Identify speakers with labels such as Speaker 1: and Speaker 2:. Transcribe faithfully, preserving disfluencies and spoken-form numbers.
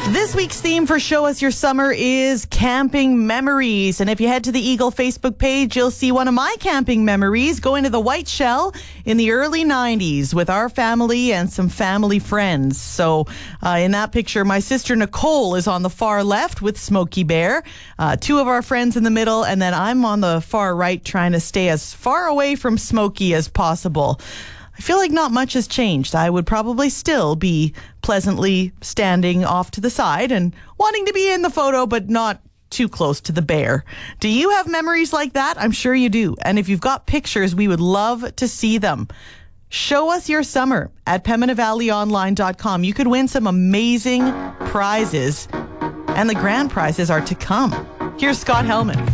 Speaker 1: This week's theme for Show Us Your Summer is camping memories. And if you head to the Eagle Facebook page, you'll see one of my camping memories going to the White Shell in the early nineties with our family and some family friends. So uh, in that picture, my sister Nicole is on the far left with Smokey Bear, uh, two of our friends in the middle, and then I'm on the far right trying to stay as far away from Smokey as possible. I feel like not much has changed. I would probably still be pleasantly standing off to the side and wanting to be in the photo, but not too close to the bear. Do you have memories like that? I'm sure you do. And if you've got pictures, we would love to see them. Show us your summer at Pembina Valley Online dot com. You could win some amazing prizes, and the grand prizes are to come. Here's Scott Hellman.